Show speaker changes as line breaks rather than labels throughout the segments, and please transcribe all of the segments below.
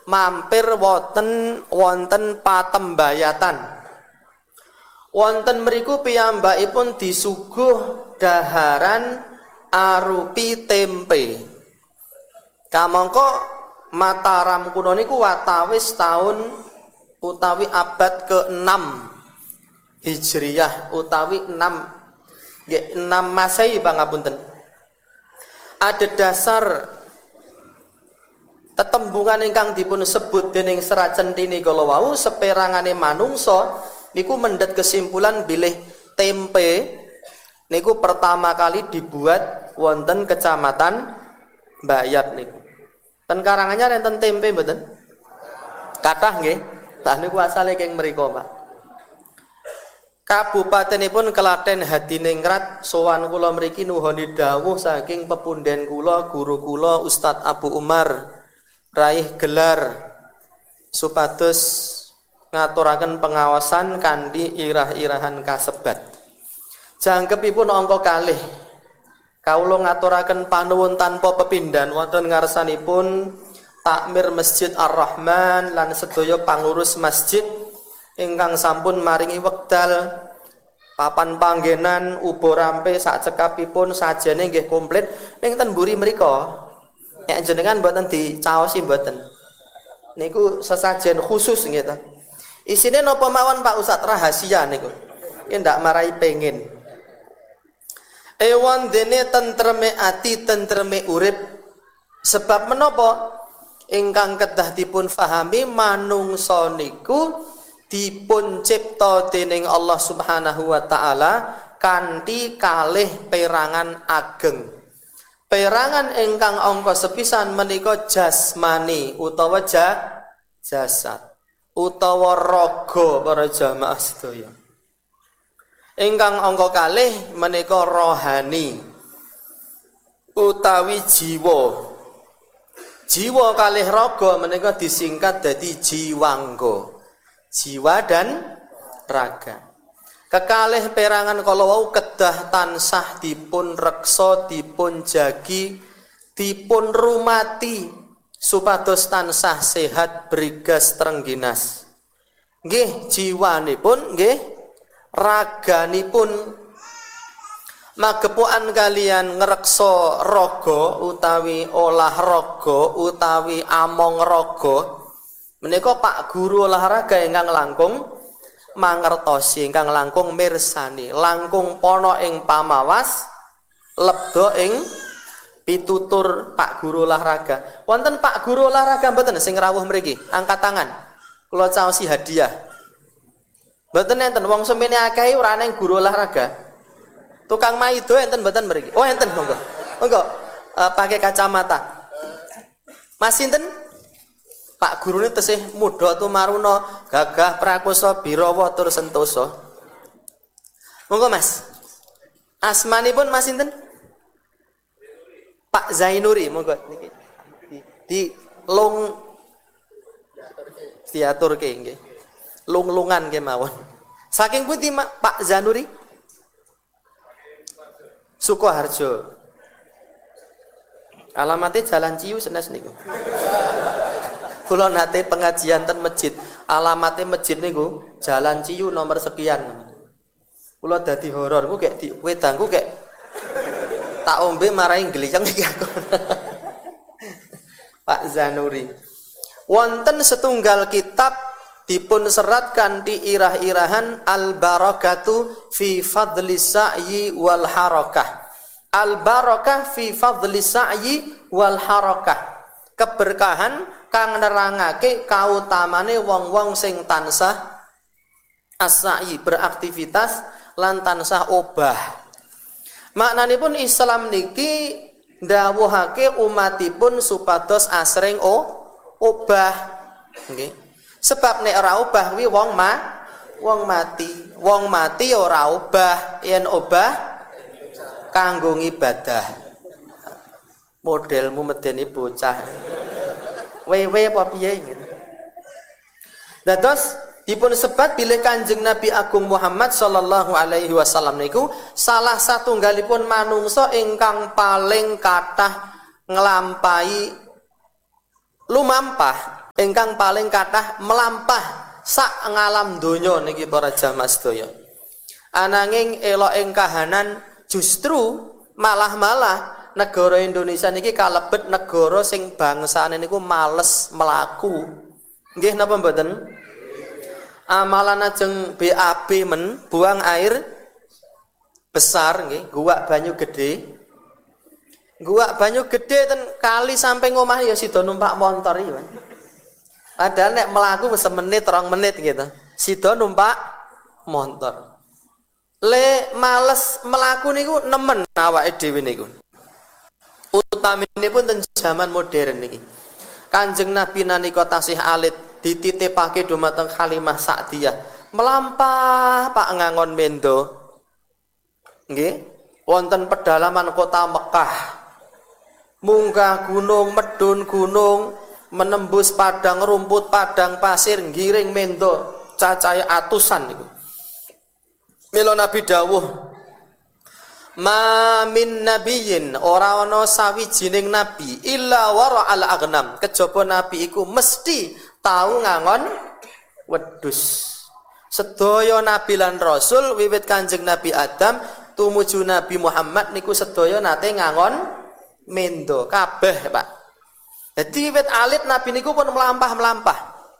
mampir wonten patembayatan. Wonten mriku piyambakipun disuguh daharan arupi tempe. Kamangka Mataram kuno niku watawis tahun utawi abad ke-6 Hijriyah utawi 6 Masehi pangapunten. Ada dasar tetembungan ingkang dipun sebut dening Serat Centhini kala wau seperangane manungsa niku mendhet kesimpulan bilih tempe niku pertama kali dibuat wonten Kecamatan Mbayat niku. Ten Karanganyar enten tempe mboten? Kathah nggih. Lah niku asale keng mriku, Pak. Kabupatenipun Klaten Hadiningrat sowan kula mriki nuhoni dawuh saking pepunden kula, guru kula Ustadz Abu Umar raih gelar supados ngaturaken pengawasan kanthi irah-irahan kasebat. Jangkepipun angka kalih kawula ngaturaken panuwun tanpa pepindhan wonten ngarsanipun takmir Masjid Ar-Rahman lan sedaya pangurus masjid ingkang sampun maringi wekdal papan panggenan ubo rampe sak cekapipun sajane nggih komplit ning ten mburi mriku. Nek jenengan mboten dicaosi mboten. Niku sesajen khusus nggih ta. Isine napa mawon Pak Ustaz rahasia niku. Ki ndak marai pengin. Ewan dene tentreme ati tentreme urip sebab menapa ingkang kedah dipun fahami manungsa niku dipun cipta dening Allah Subhanahu wa taala kanthi kalih perangan ageng. Perangan ingkang angka sepisan menika jasmani utawa jasad utawa raga para jamaah sedaya. Ingkang angka kalih menika rohani utawi jiwa. Jiwa kalih raga menika disingkat dadi jiwangga. Jiwa dan raga. Kekalih perangan kala wau kedah tansah dipun reksa, dipun jagi, dipun rumati supados tansah sehat brigas trengginas. Nggih jiwanipun nggih raganipun magepokan kalian ngreksa raga utawi olahraga utawi among raga menika Pak Guru olahraga ingkang langkung mangertosi ingkang langkung mirsani langkung pono ing pamawas lebda ing pitutur Pak Guru olahraga. Wonten Pak Guru olahraga mboten sing rawuh mriki? Angkat tangan. Kula caosi hadiah. Mboten enten wong semene akeh ora ning guru olahraga. Tukang maido enten mboten mriki? Oh enten monggo. Monggo pakai kacamata. Mas sinten? Pak gurune tesih muda tumaruna, gagah prakosa birawa tur sentosa. Monggo Mas. Asmanipun Mas sinten? Pak Zainuri, monggo niki. Di lung diaturke nggih. Lung-lungan kemawon. Saking pundi Pak Zanuri? Sukoharjo. Alamatnya Jalan Ciu senes niku. Kula nate pengajian ten masjid. Alamatnya masjid niku Jalan Ciu nomor sekian. Kula dadi horor ku kek di wedangku kek tak ombe marahi gliyeng iki aku. Pak Zanuri. Wonten setunggal kitab dipun serat kanthi irah-irahan al-barakatu fi fadli sa'yi wal harakah. Al-barakah fi fadli sa'yi wal harakah. Keberkahan kang nerangake kautamane wong-wong sing tansah as-sa'yi beraktivitas lan tansah obah. Maknanipun Islam niki ndawuhake umatipun supados asring obah. Nggih. Sebab nek ora obah kuwi wong mati. Wong mati ora obah, yen obah kanggo ibadah. Modelmu medeni bocah. Wewe apa piye ngene. Dados dipun sebat bilih Kanjeng Nabi Agung Muhammad sallallahu alaihi wasallam niku salah satunggalipun manungsa ingkang paling kathah nglampahi lumampah ingkang paling kathah melampah sak ngalam donya niki para jamaah sedaya. Ananging elok ing kahanan justru malah negara Indonesia niki kalebet negara sing bangsane niku males melaku. Nggih napa mboten? Amalan ajeng BAB men buang air besar nggih, guwak banyu gede. Guwak banyu gede ten kali sampai ngomah ya sida numpak motor iki, Mas. Padahal nek melaku semenit 2 menit gitu. Sida numpak motor. Le males melaku niku nemen awake dhewe niku. Utaminipun ten zaman modern niki. Kanjeng Nabi nalika tasih alit dititipake dumateng Halimah Sa'diyah, melampah Pak ngangon mendo. Nggih, wonten pedalaman kota Mekah. Munggah gunung, medun gunung, menembus padang rumput, padang pasir, ngiring mendo cacahe atusan niku. Mila Nabi dawuh, ma min nabiyyin ora ana sawijining nabi illa wara'al aghnam, kejaba nabi iku mesti tau ngangon wedhus. Sedaya nabi lan rasul wiwit Kanjeng Nabi Adam tumuju Nabi Muhammad niku sedaya nate ngangon mendo kabeh, Pak. Dadi wiwit alit nabi niku pun melampah-melampah.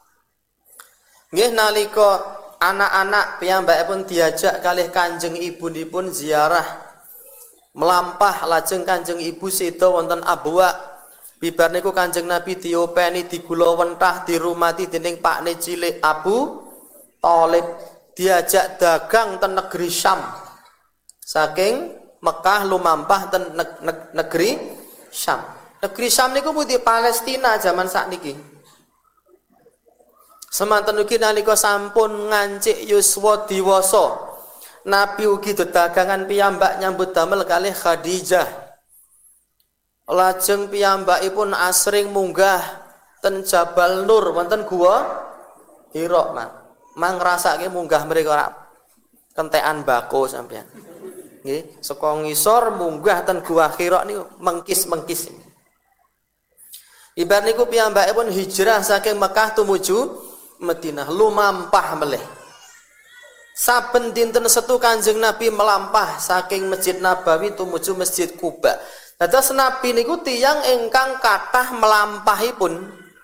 Nggih nalika anak-anak piyambakipun diajak kalih Kanjeng ibunipun ziarah melampah, lajeng Kanjeng ibu seda wonten Abwa. Bibar niku Kanjeng Nabi diopeni, digula wentah, dirumati dening pakne cilik Abu Thalib, diajak dagang ten negeri Syam. Saking Mekah lumampah ten negeri Syam. Negeri Syam niku pundi Palestina zaman sakniki. Semanten ugi nalika sampun ngancik yuswa diwasa, Nabi ugi dedagangan piyambak nyambut damel kalih Khadijah. Lajeng piyambakipun asring munggah ten Jabal Nur wonten Gua Hira, mang ngrasake munggah mriku ora kentekan bako sampean. Nggih, saka ngisor munggah ten Gua Hira niku mengkis-mengkis. Ibar niku piyambakipun hijrah saking Mekah tumuju Madinah, lumampah meleh. Saben dinten setu Kanjeng Nabi melampah saking Masjid Nabawi tumuju Masjid Kuba. Dados Nabi niku tiyang ingkang kathah melampahipun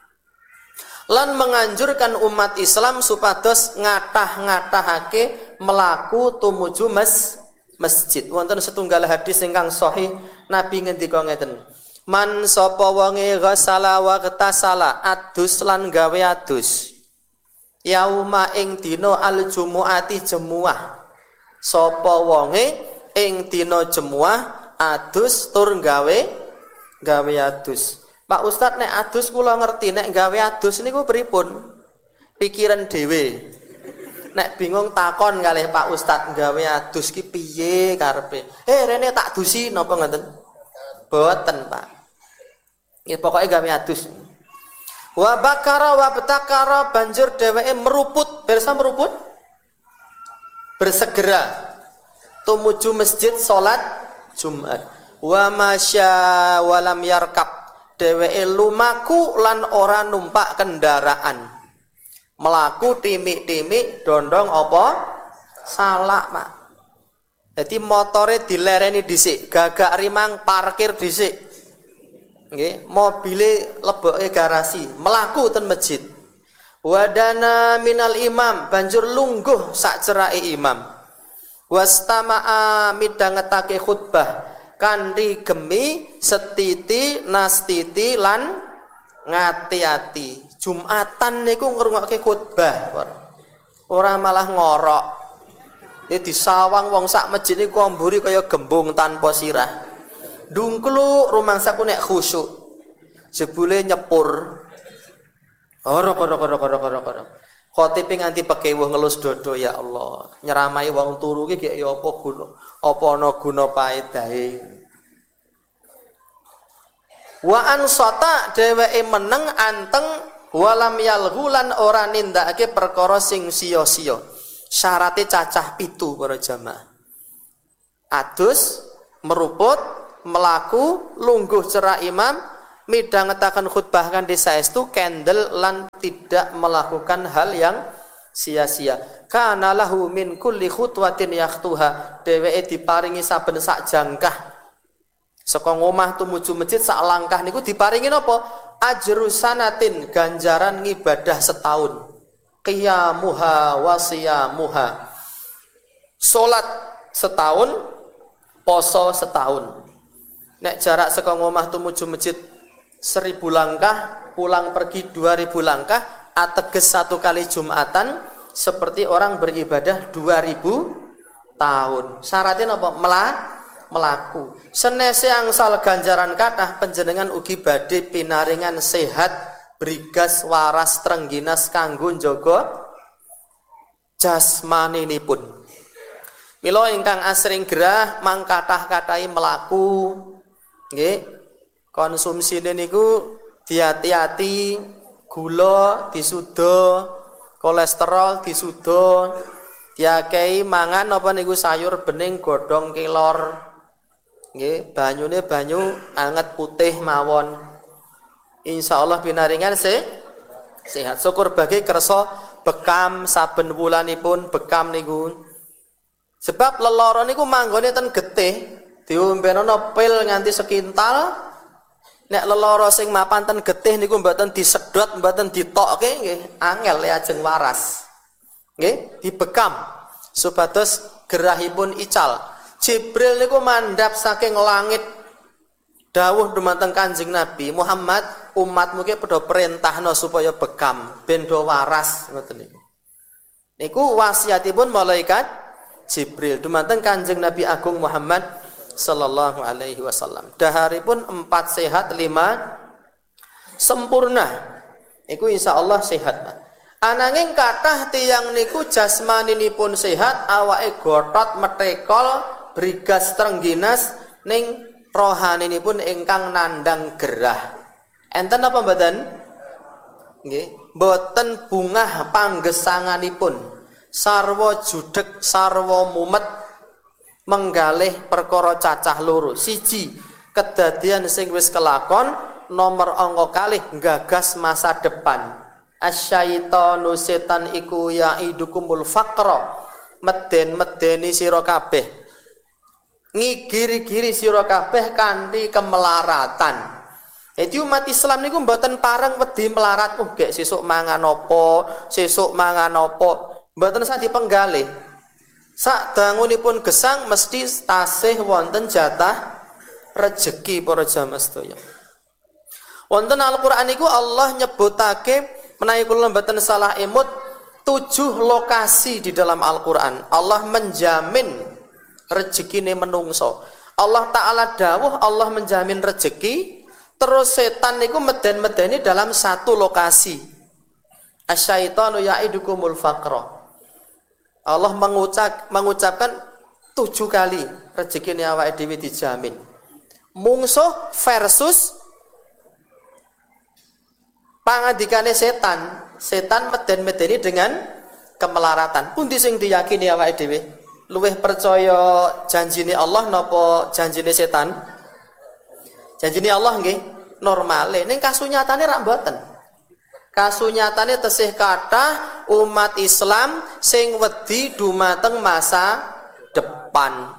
lan menganjurkan umat Islam supados ngatah-ngatahake melaku tumuju masjid. Wonten setunggal hadis ingkang sahih Nabi ngendika ngeten, man sapa wonge ghasala wa ghatasala adus lan gawe adus yauma ing dina al-jumuati jemuah, sapa wonge ing dina jemuah adus tur gawe adus. Pak Ustad nek adus kula ngerti, nek gawe adus niku pripun? Pikiran dhewe. Nek bingung takon kalih Pak Ustad, gawe adus ki piye karepe? Rene tak dusi napa ngoten? Boten, Pak. Ya pokoke gawe adus. Wa bakara wa betakara banjur dheweke meruput, bersa meruput bersegera tumuju masjid salat Jumat. Wa masya walam yarkab, dheweke lumaku lan ora numpak kendaraan. Melaku timik-timik dondong apa salak, Pak. Jadi motore dilereni dhisik, gagak rimang parkir dhisik. Nggih, mobile leboke garasi, melaku ten masjid. Wadana minal imam, banjur lungguh sak cerake imam. Wastama'a midhangetake khutbah, kanthi gemi setiti nastiti lan ngati-ati. Jumatan niku ngrungokke khutbah, ora malah ngorok. Iki disawang wong sak masjid niku mburi kaya gembung tanpa sirah. Dungkluk rumangsaku nek khusyuk. Jebule nyepur. Ora. Khotibe nganti pekewuh ngelus dodo, ya Allah. Nyeramai wong turu ki gek ya apa guna? Apa ana guna paedahe? Wa ansata dheweke meneng anteng walam yalghulan ora nindakake perkara sing sia-sia. Syarate cacah 7 para jamaah. Adus, meruput, melaku, lungguh cerak imam, midhangetaken khutbah kanthi saestu kendel lan tidak melakukan hal yang sia-sia. Kana lahu min kulli khutwatin yakhtuha, dheweke diparingi saben sak jangkah saka omah tumuju masjid sak langkah niku diparingi napa? Ajru sanatin, ganjaran ngibadah setahun. Qiyamuha wa siyamuha, salat setahun, poso setahun. Nek jarak saka omah tumuju masjid 1000 langkah, pulang pergi 2000 langkah, ateges satu kali Jumatan seperti orang beribadah 2000 tahun. Syaratnya apa? Melaku. Senese angsal ganjaran kathah panjenengan ugi badhe pinaringan sehat, brigas, waras, trengginas kanggo njaga jasmaninipun. Mila ingkang asring gerah mangkathah-kathahi melaku nggih. Konsumsine niku diati-ati, gula disuda, kolesterol disuda, diakehi mangan apa niku sayur bening godhong kelor. Nggih, banyune banyu anget putih mawon. Insyaallah pinaringan sehat. Syukur bagi kersa bekam saben wulanipun bekam niku. Sebab lelara niku manggone ten getih, diombenono pil nganti sekintal. Nek lelara sing mapan ten getih niku mboten disedot, mboten ditokke nggih, angel ya ajeng waras. Nggih, dibekam supados gerahipun ical. Jibril niku mandhap saking langit dawuh dumateng Kanjeng Nabi Muhammad, umatmu ki padha perintahno supaya bekam ben do waras ngoten niku. Niku wasiatipun malaikat Jibril dumateng Kanjeng Nabi Agung Muhammad sallallahu alaihi wasallam. Daharipun 4 sehat 5 sempurna. Iku insyaallah sehat. Ananging kathah tiyang niku jasmaninipun sehat, awake gothot metekol, brigas trengginas, ning rohaninipun ingkang nandang gerah. Enten apa mboten? Nggih, mboten bungah panggesanganipun. Sarwa judheg, sarwa mumet menggalih perkara cacah loro. Siji, kedadian sing wis kelakon. Nomor angka kalih, gagas masa depan. Asyaitanu setan iku yaidukumul faqra, meden-medeni sira kabeh, ngigiri-giri sira kabeh kanthi kemelaratan. Jadi umat Islam niku mboten pareng wedi melarat, gek sesuk mangan apa, mboten usah dipenggalih. Sak dangunipun gesang mesti tasih wonten jatah rejeki para jamaah sedaya. Wonten Al-Qur'an niku Allah nyebutake menawi kula mboten salah emut 7 lokasi di dalam Al-Qur'an. Allah menjamin rezekine menungso. Allah Ta'ala dawuh Allah menjamin rezeki, terus setan niku meden-medeni dalam satu lokasi. Asyaitanu ya'idukumul faqra. Allah mengucapkan 7 kali rezekine awake dhewe dijamin. Mungsuh versus pangandikane setan. Setan meden-medeni dengan kemelaratan. Pundi sing diyakini awake dhewe? Luwih percaya janjine Allah napa janjine setan? Janjine Allah nggih normale, ning kasunyatane rak mboten. Kasunyatane tesih kathah umat Islam sing wedi dumateng masa depan.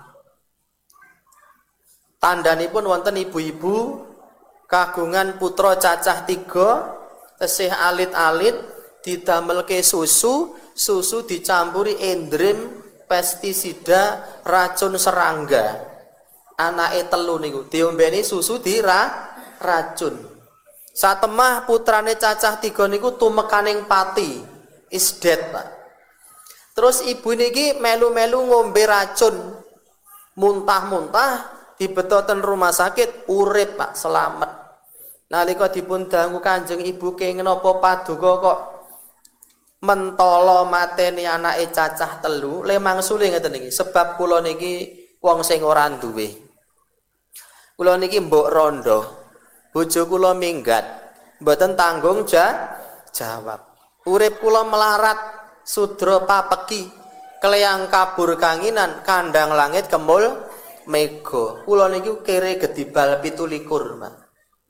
Tandhanipun wonten ibu-ibu kagungan putra cacah 3, tesih alit-alit didamelke susu dicampuri endrim, pestisida, racun serangga. Anake 3 niku diombeni susu racun. Satemah putrane cacah 3 niku tumekaning pati, is dead, Pak. Terus ibu niki melu-melu ngombe racun, muntah-muntah dibetoten rumah sakit, urip Pak, selamat. Nalika dipun dangu Kanjeng Ibu kenging napa paduka kok mentala mateni anake cacah 3, le mangsule ngeten niki, sebab kula niki wong sing ora duwe. Kula niki mbok rondo. Bojo kula minggat, mboten tanggung jawab. Urip kula melarat, sudra papeki, kleyang kabur kanginan, kandang langit kemul mega. Kula niku kere gedibal 17, Mas.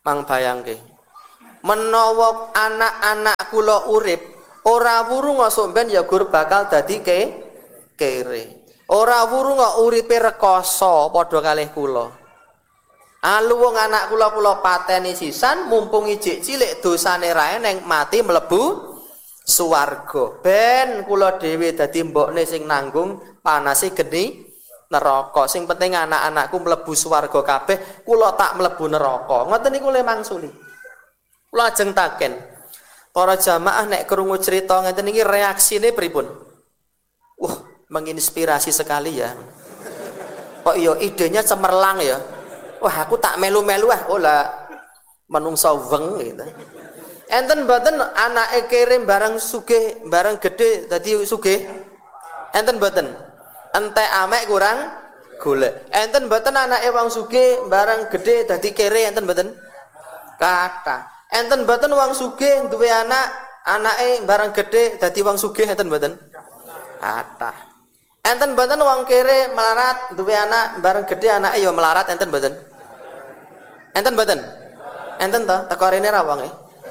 Mang bayangke. Menawa anak-anak kula urip ora wurung somben ya gur bakal dadi kere. Ora wurung uripe rekoso padha kalih kula. Alu wong anak kula pateni sisan mumpung ijik cilik dosane ra eneng mati mlebu swarga. Ben kula dhewe dadi mbokne sing nanggung panase geni neraka. Sing penting anak-anakku mlebu swarga kabeh, kula tak mlebu neraka. Ngoten niku le mangsuli. Kula ajeng taken. Para jamaah nek krungu cerita ngeten iki reaksine pripun? Wah, menginspirasi sekali ya. Kok iya idenya cemerlang ya. Wah, aku tak melu-melu oh lah menungso weng gitu. Enten mboten anake kirim barang sugih, barang gede dadi sugih. Enten mboten. Entek amek kurang golek. Enten mboten anake wong sugih barang gede dadi kere enten mboten? Kathah. Enten mboten wong sugih duwe anak, anake barang gede dadi wong sugih enten mboten? Kathah. Enten mboten wong kere melarat duwe anak bareng gede anake ya melarat enten mboten? Enten mboten? Enten to, teko rene ra wonge.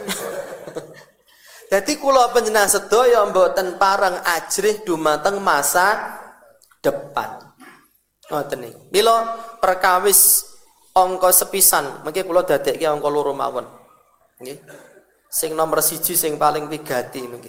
Dadi kula panjenengan sedaya mboten pareng ajrih dumateng masa depan. Ngoten niki. Mila perkawis angka sepisan, mengki kula dadekke angka 2 mawon. Nggih. Sing nomor 1 sing paling wigati niki.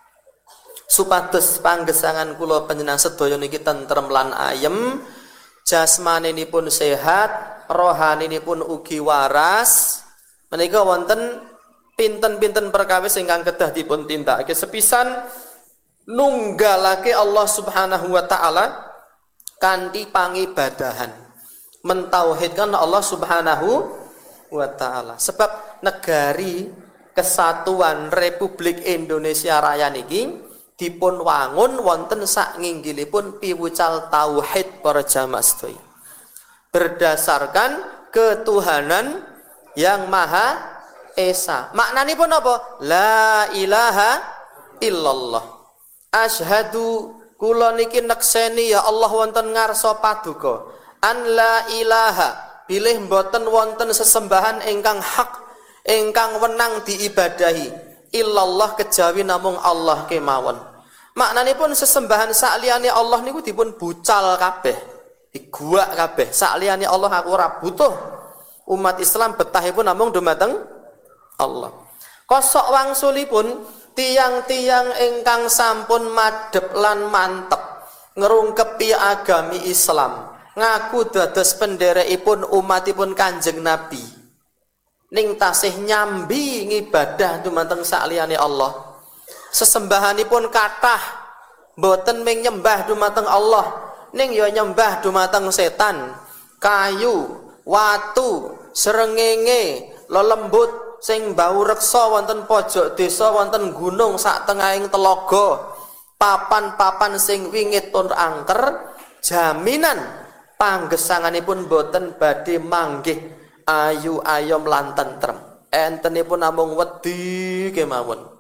Supados panggesangan kula panjenengan sedaya niki tentrem lan ayem, jasmaninipun sehat, rohaninipun ugi waras. Menika wonten pinten-pinten perkawis ingkang kedah dipun tindakake sepisan nunggalake Allah Subhanahu wa taala kanthi pangibadahan. Mentauhidkan Allah Subhanahu wa taala. Sebab negari Kesatuan Republik Indonesia Raya niki dipun wangun wonten sak nginggilipun piwucal tauhid para jamaah sedaya. Berdasarkan ketuhanan yang Maha Esa. Maknanipun apa? La ilaha illallah. Asyhadu kula niki nekseni ya Allah wonten ngarsa paduka. An la ilaha bilih mboten wonten sesembahan ingkang hak ingkang wenang diibadahi illallah kejawi namung Allah kemawon. Maknanipun sesembahan sakliyane Allah niku dipun bucal kabeh, diguak kabeh. Sakliyane Allah aku ora butuh. Umat Islam betahipun namung dumateng Allah. Kosok wangsulipun tiang-tiang ingkang sampun madhep lan mantep ngrungkepi agami Islam, ngaku dados penderekipun umatipun Kanjeng Nabi. Ning tasih nyambi ngibadah dumateng sakliyane Allah. Sesembahanipun kathah mboten ming nyembah dumateng Allah, ning ya nyembah dumateng setan, kayu, watu, srengenge, lelembut sing bau reksa wonten pojok desa wonten gunung sak tengahing telaga, papan-papan sing wingit tur angker, jaminan panggesanganipun boten badhe manggih ayu ayom lan tentrem. Entenipun namung wedi kemawon.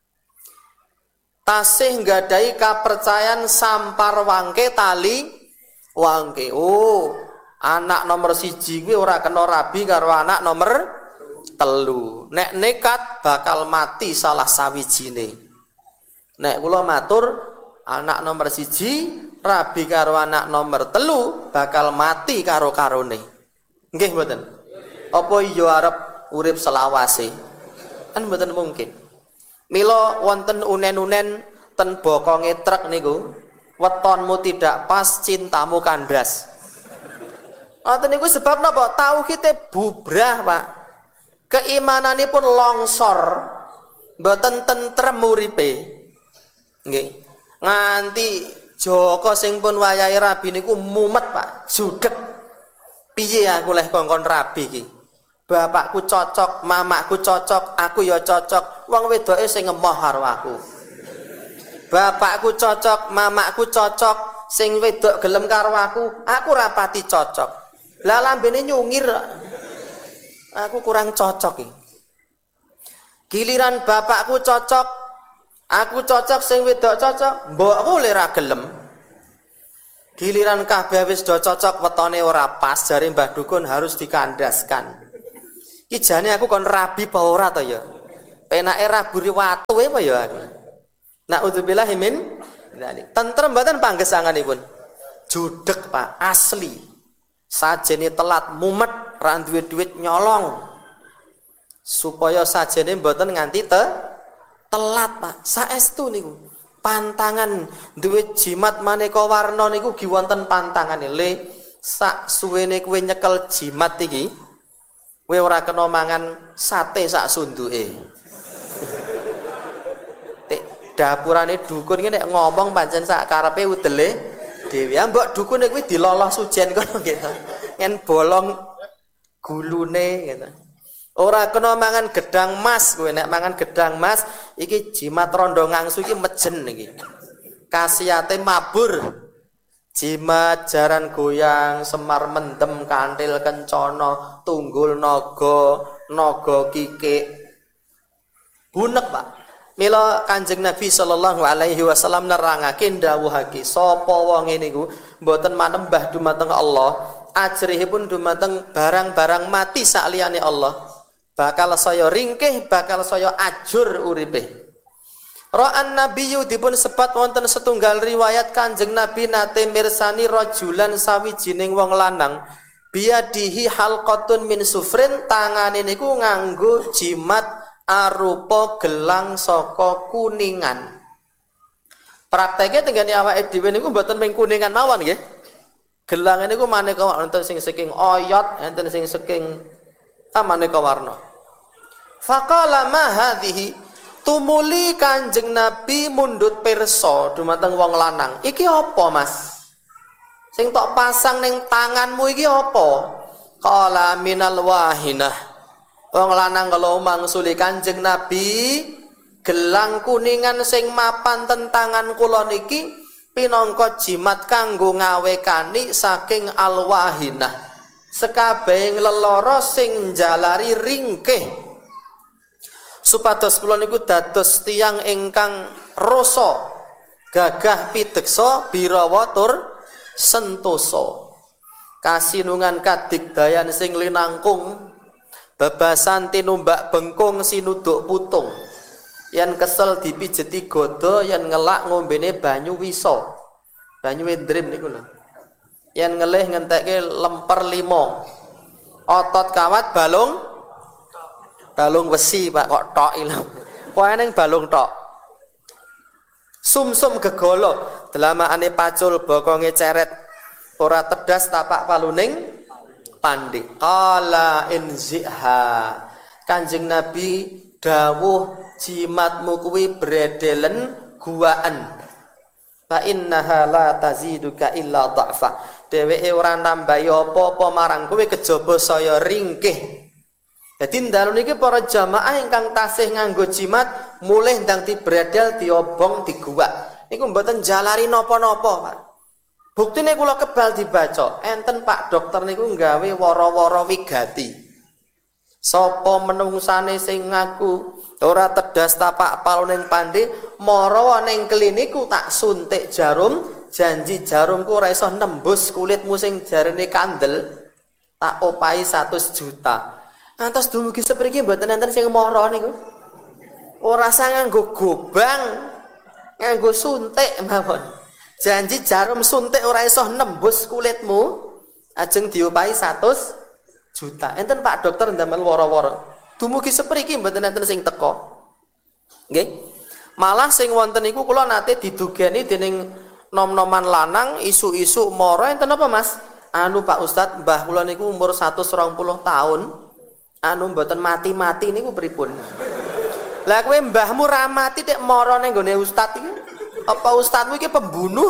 Tasih nggadahi kapercayan sampar wangke tali wangke. Oh, anak nomor 1 kuwi ora kena rabi karo anak nomor 3. Nek nekat bakal mati salah sawijine. Nek kula matur anak nomor 1 rabi karo anak nomor 3 bakal mati karo karone. Nggih mboten? Apa iya arep urip selawase? Kan mboten mungkin. Mila wonten unen-unen ten bokonge truk niku, wetonmu tidak pas cintamu kandas. Ngoten niku sebab napa? Tauhide bubrah, Pak. Keimananipun longsor, mboten tentrem uripe. Nggih. Nganti Joko sing pun wayahe rabi niku mumet, Pak. Judeg. Piye aku leh kongkon rabi iki? Bapakku cocok, mamaku cocok, aku ya cocok. Wong wedoke sing ngemoh karo aku. Bapakku cocok, mamaku cocok, sing wedok gelem karo aku rapati cocok. Lah lambene nyungir. Aku kurang cocok iki. Giliran bapakku cocok, aku cocok, sing wedok cocok, mbokku le ra gelem. Giliran kabeh wis do cocok wetone ora pas, jare Mbah Dukun harus dikandaskan. Ki jane aku kon rabi apa ora to ya? Penake raburi watu apa ya aku. Naudzubillahi min dzalik. Tentrem mboten panggesanganipun. Judeg Pak, asli. Sajene telat mumet, ra duwe duit nyolong. Supaya sajene mboten nganti telat Pak. Saestu niku. Pantangan duwe jimat maneka warna niku gi wonten pantangane. Le sak suwene kowe nyekel jimat iki, kowe ora kena mangan sate sak sunduke. Dapurane dukun iki nek ngomong pancen sak karepe udele dhewe. Ya mbok dukune kuwi dilolos sujen kono gitu. Yen bolong gulune gitu. Ora kena mangan gedang mas kowe nek mangan gedang mas iki jimat rondo ngangsu iki mejen iki. Khasiate mabur. Jimat jaran goyang, semar mendem, kantil kencana, tunggul naga kikik. Bunek Pak. Mila Kanjeng Nabi sallallahu alaihi wasallam nerangake dawuhake sapa wong niku mboten manembah dumateng Allah, ajrihipun dumateng barang-barang mati sakliyane Allah. Bakal saya ringkih, bakal saya ajur uripe. Ra'an nabiyyu dipun sebat wonten setunggal riwayat Kanjeng Nabi nate mirsani rajulan sawijining wong lanang biadihi halqatun min sufrin, tangane niku nganggo jimat arupa gelang saka kuningan. Prakteke tenggene awake dhewe niku mboten mung kuningan mawon nggih. Gelang niku maneka wonten sing saking oyot, enten sing saking maneka warna. Faqala ma hadhihi, tumuli Kanjeng Nabi mundut pirsa dumateng wong lanang. Iki apa, Mas? Sing tok pasang ning tanganmu iki apa? Qala minal wahinah. Wong lanang kalau mangsuli Kanjeng Nabi, gelang kuningan sing mapan ten tangan kula niki pinangka jimat kanggo ngawekani saking alwahinah. Sekabehing lelara sing njalari ringkih. Supados kula niku dados tiyang ingkang rasa gagah pideksa birawa tur sentosa. Kasinungan kadigdayan sing linangkung, bebasan tinumbak bengkung sinuduk putung. Yen kesel dipijeti godo, yen ngelak ngombene banyu wisa. Banyu endrim niku lho. Yen ngelih ngentekke lemper limo. Otot kawat balung besi Pak, kok tok ilang. Pokoke ning balung tok. Sumsum gegolo, delamaane pacul bokonge ceret. Ora tedas tapak paluning pandi. Qala inziha. Kanjeng Nabi dawuh jimatmu kuwi bredelen guaan. Fa innaha la taziduka illa dha'fa. Dheweke ora nambahi apa-apa marang kowe kejaba saya ringkih. Jadi dalu niki para jamaah ingkang tasih nganggo jimat mulih ndang dibredel diobong diguwak. Niku mboten jalari napa-napa, Pak. Buktine kula kebal dibaca, enten Pak dokter niku nggawe wara-wara wigati. Sapa menungsane sing ngaku ora tedas tapak paluning pandi, mara ning kliniku tak suntik jarum, janji jarumku ora iso nembus kulitmu sing jarene kandel, tak opahi 100 juta. Antos dumugi sepriki mboten enten sing mara niku. Ora sang nganggo gobang, nganggo suntik mawon. Janji jarum suntik ora iso nembus kulitmu, ajeng diopahi 100 juta. Enten Pak dokter ndamel wara-wara. Dumugi sepriki mboten enten sing teka. Nggih. Malah sing wonten niku kula nate didugeni dening nom-noman lanang isu-isu mara enten apa Mas? Anu Pak Ustad, mbah kula niku umur 120 tahun. Anu mboten mati-mati niku pripun? Lah kowe mbahmu ra mati nek mara ning gone ustad iki. Apa ustadmu iki pembunuh?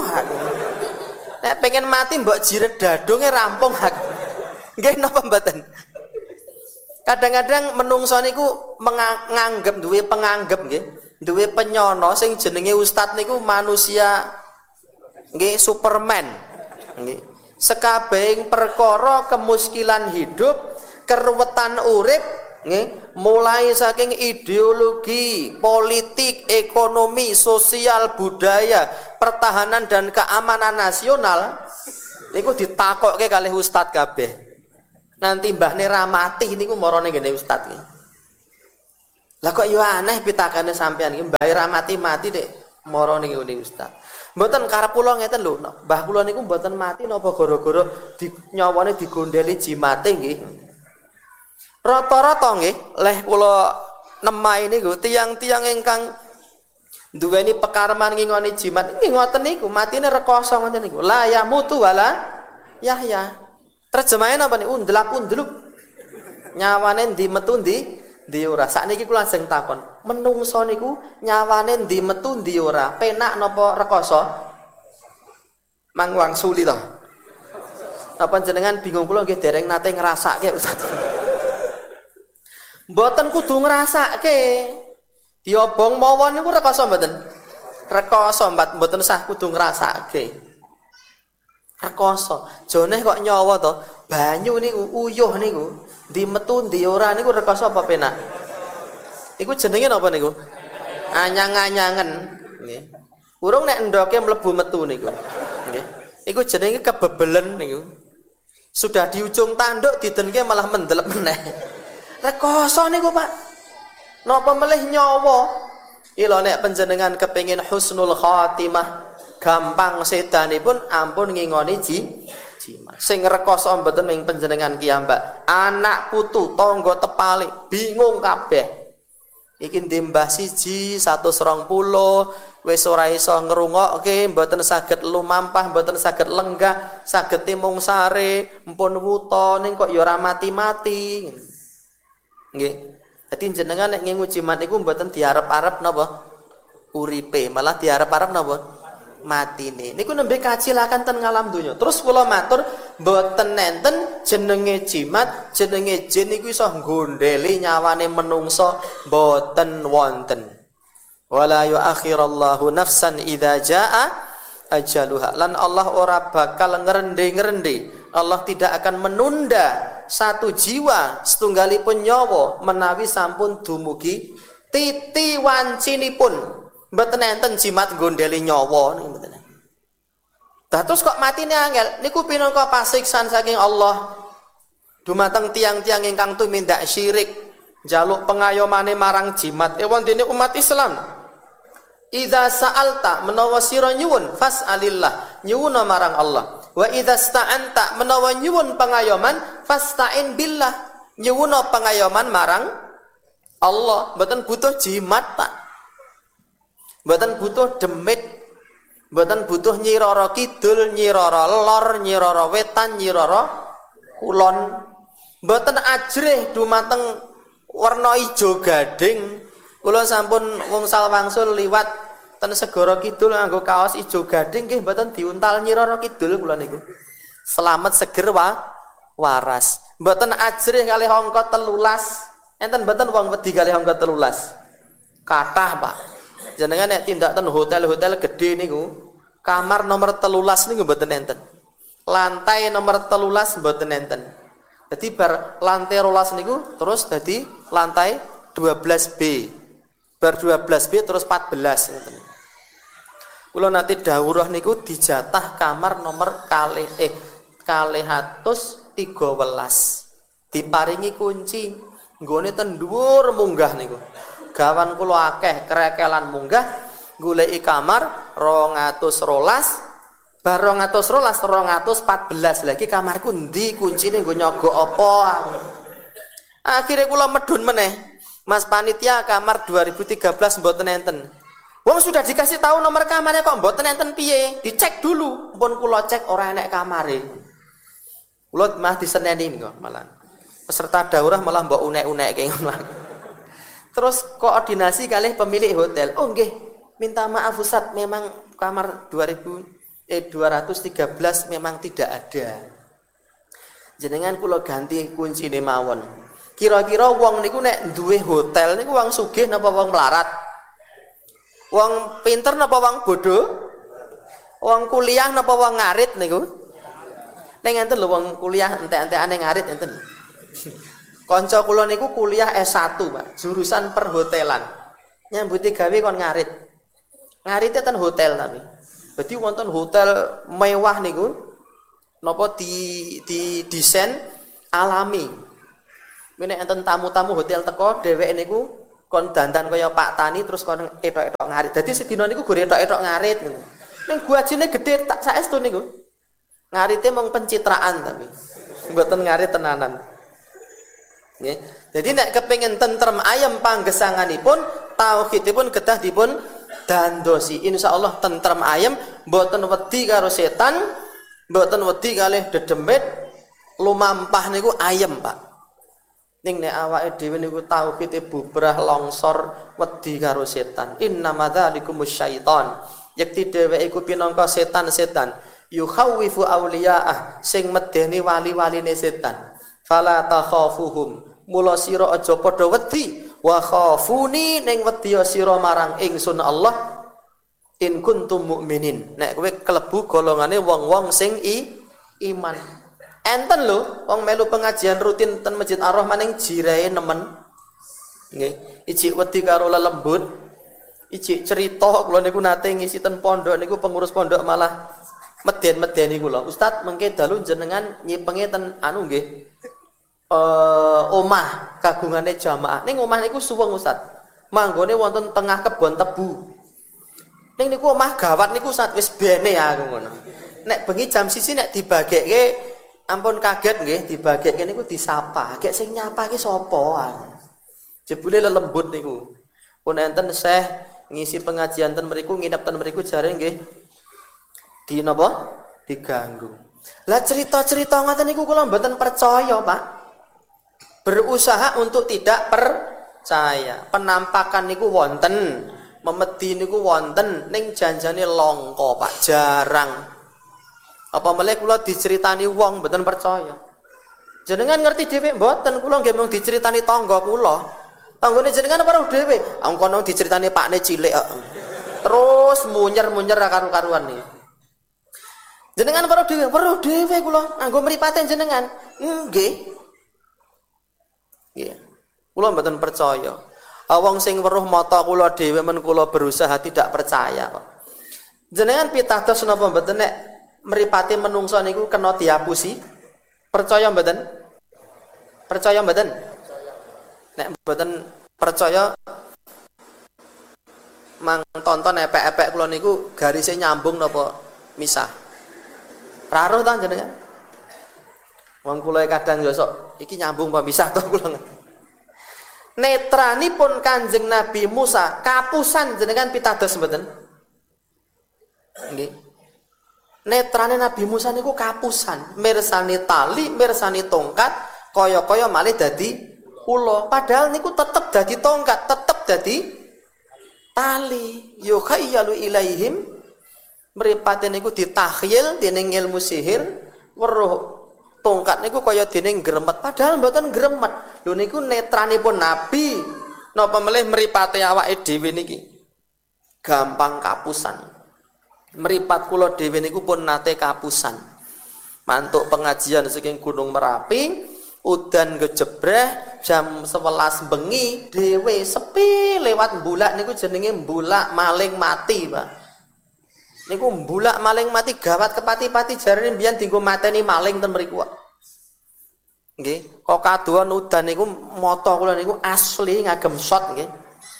Nek pengen mati mbok jiret dadonge rampung hak. Nggih napa mboten? Kadang-kadang menungso niku nganggep duwe penganggep nggih, duwe penyono sing jenenge ustad niku manusia nggih Superman. Nggih. Sekabehing perkara kemuskilan hidup, keruwetan urip nggih, mulai saking ideologi, politik, ekonomi, sosial, budaya, pertahanan dan keamanan nasional niku ditakokke kalih ustad kabeh. Nanti mbahne ra mati niku marane ngene ustaz iki. Lah kok yo aneh pitakane sampean iki mbah ra mati-mati Dik, marane ngene ustaz. Mboten karep kula ngeten lho, mbah kula niku mboten mati napa gara-gara nyawane digondheli jimate nggih. Rata-rata nggih, leh kula nemai niku tiyang-tiyang ingkang duweni pekareman ngingoni jimat nggih ngoten niku, matine rekoso ngoten niku. La yamutu wala yahya. Terjemahe napa niku? Undlak-undluk. Nyawane ndi metu ndi ora. Sakniki kula lajeng takon, menungso niku nyawane ndi metu ndi ora, penak napa rekoso? Mang wangsuli to. Napa jenengan bingung kula nggih dereng nate ngrasake Ustaz. Mboten kudu ngrasake. Diobong mawon niku rekoso mboten? Rekoso mboten sah kudu ngrasake. Rekoso. Jone kok nyawa to, banyu niku uyuh niku di metu ndi ora niku rekoso apa penak? Iku jenenge napa niku? Anyang-anyangen nggih. Urung nek endoke mlebu metu niku. Nggih. Iku jenenge kebebelen niku. Sudah di ujung tanduk didenke malah mendelep meneh. Rekoso niku, Pak. Napa melih nyawa? Ila nek panjenengan kepengin husnul khatimah, gampang sedanipun ampun ngingoni jimat. Sing rekoso mboten ing panjenengan ki mbak. Anak putu tangga tepali bingung kabeh. Iki ndembah siji 120 wis ora iso ngrungokke, mboten saged lumampah, mboten saged lenggah, saged timung sare, mpun wuta ning kok ya ora mati-mati. Nggih. Dadi jenengan nek ngingu jimat niku mboten diarep-arep napa uripe, malah diarep-arep napa matine. Niku nembe kacilakan ten ngalam donya. Terus kula matur mboten nenten jenenge jimat, jenenge jin niku iso nggondheli nyawane menungso mboten wonten. Wala yuakhirallahu nafsan idza jaa ajaluha. Lan Allah ora bakal ngrende-ngrende. Allah tidak akan menunda satu jiwa setunggalipun nyawa menawi sampun dumugi titi wancinipun. Mboten enten jimat gondeli nyawa niku mboten. Terus kok matine angel niku pinangka pasiksan saking Allah dumateng tiang-tiang ingkang tumindak syirik njaluk pengayomane marang jimat wondene umat Islam. Idza sa'alta menawa sira nyuwun fas'alillah nyuwun marang Allah. Wa idza sta'anta menawa nyuwun pengayoman fasta'in billah nyuwun pengayoman marang Allah. Mboten butuh jimat, Pak. Mboten butuh demit, mboten butuh nyiroro kidul, nyiroro lor, nyiroro wetan, nyiroro kulon. Mboten ajrih dumateng warna ijo gading. Kula sampun wungsal wangsul liwat ten segara kidul nganggo kaos ijo gading nggih mboten diuntal nyiroro kidul kula niku. Selamat seger waras. Mboten ajrih kalih angka 13. Enten mboten wong wedi kalih angka 13. Kathah, Pak. Jenengan nek tindak ten hotel-hotel gede niku, kamar nomor 13 niku mboten enten. Lantai nomor 13 mboten enten. Dadi bar lantai 12 niku terus dadi lantai 12B. Bar 12B terus 14 ngoten. Kula nanti dawuh niku dijatah kamar nomor 213. Diparingi kunci nggone ten dhuwur munggah niku. Gawan kula akeh kerekelan munggah goleki kamar 212 bar 214 lagi kamarku ndi kuncine nggo nyogok apa. Akhire kula medhun meneh. Mas panitia kamar 2013 mboten enten. Wong sudah dikasih tahu nomor kamarnya kok mboten enten piye? Dicek dulu. Pun kula cek ora enek kamare. Kula mah diseneni kok malah. Peserta daurah malah mbok unek-unekke ngono. Terus koordinasi kalih pemilik hotel. Oh nggih, minta maaf Ustaz, memang kamar 213 memang tidak ada. Jenengan kula ganti kuncine mawon. Kira-kira wong niku nek duwe hotel niku wong sugih napa wong melarat? Wong pinter napa wong bodoh? Wong kuliah napa wong ngarit niku? Ning enten lho wong kuliah entek-entekane ngarit enten. Kanca kula niku kuliah S1, Pak, jurusan perhotelan. Nyambuti gawe kon ngarit. Ngarite ten hotel tapi. Dadi wonten hotel mewah niku napa di desain alami. Nek enten tamu-tamu hotel teko dheweke niku kon dandan kaya Pak Tani terus kon etok-etok ngarit. Dadi sedina niku gur etok-etok ngarit ngono. Ning guajine gedhe tak saestu niku. Ngarite mung pencitraan tapi mboten ngarit tenanan. Nggih. Jadi nek kepengin tentrem ayem panggesanganipun, tauhidipun kedah dipun dandosi. Insyaallah tentrem ayem, mboten wedi karo setan, mboten wedi kalih dedemit, lumampah niku ayem, Pak. Ning nek awake dhewe niku tauhide bubrah longsor wedi karo setan. Innamadzalikumus syaiton. Yekti dheweke iku pinangka setan-setan. Yukhawwifu awliyaah sing medeni wali-waline setan. Fala takhafuhum. Mula sira aja padha wedi wa khafuni ning wedi sira marang ingsun Allah in kuntum mukminin. Nek kowe klebu golongane wong-wong sing iman. Enten lho wong melu pengajian rutin ten Masjid Ar-Rahman ning jirahe nemen. Nggih, ijik wedi karo lelembut. Ijik cerita kula niku nate ngisi ten pondok niku pengurus pondok malah meden-medeni kula. Ustaz mengke dalu jenengan nyipenge ten anu nggih. Omah kagungane jamaah. Ning omah niku suweng Ustaz. Manggone wonten tengah kebon tebu. Ning niku omah gawat niku Ustaz wis bene aku ngono. Nek bengi jam 1 nek dibagekke ampun kaget nggih, dibagekke niku disapa. Gek sing nyapa ki sapa? Jebule lelembut niku. Pun enten Syekh ngisi pengajian ten mriku nginep ten mriku jare nggih di napa? Diganggu. Lah cerita-cerita ngoten niku kula mboten percaya, Pak. Berusaha untuk tidak percaya. Penampakan niku wonten, memedi niku wonten, ning janjane langka, Pak, jarang. Apa meneh kula diceritani wong mboten percaya. Jenengan ngerti dhewe mboten, kula nggih mung diceritani tangga kula. Tanggane jenengan apa dhewe? Ang kono diceritani pakne cilik kok. Terus munyer-munyer ra karu-karuan iki. Jenengan para dhewe, kula nganggo mripaten jenengan. Nggih. Nggih. Kula mboten percaya. Wong sing weruh mata kula dhewe men kula berusaha tidak percaya kok. Jenengan pitados napa mboten nek mripate menungso niku kena diapusi? Percaya mboten? Percaya mboten? Nek mboten percaya mang tonton epek-epek kula niku garise nyambung napa misah. Raruh ta jenengan? Wong kula kadang yo sok iki nyambung apa misah to kula. Netranipun Kanjeng Nabi Musa kapusan jenengan pitados mboten? Nggih. Netrane Nabi Musa niku kapusan, mirsani tali, mirsani tongkat, kaya-kaya malih dadi ula. Padahal niku tetep dadi tongkat, tetep dadi tali. Yukhayyalu ilaihim, mripate niku ditakhyil dening ilmu sihir, weruh tongkat niku kaya dening gremet, padahal mboten gremet. Lho niku netranipun Nabi, napa melih mripate awake dhewe niki gampang kapusan. Mripat kula dhewe niku pun nate kapusan. Mantuk pengajian saking Gunung Merapi, udan gejebreh jam 11 bengi dhewe sepi lewat mbulak niku jenenge mbulak maling mati, Pak. Niku mbulak maling mati gawat kepati-pati jarene mbiyen dienggo mateni maling ten mriku. Nggih, kok kaduan udan niku mata kula niku asli ngagem shot nggih.